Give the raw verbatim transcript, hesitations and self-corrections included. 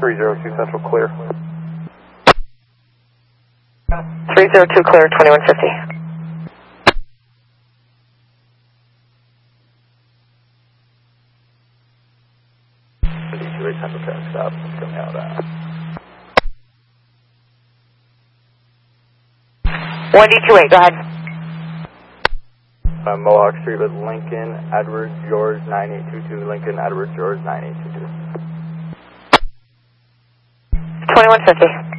three zero two Central clear. three zero two clear, twenty-one fifty. fifty-two eight Central ten stop, coming out of that. one D two eight, go ahead. Uh, Mohawk Street with Lincoln, Edward, George, nine eight two two, Lincoln, Edward, George, nine eight two two. twenty-one fifty.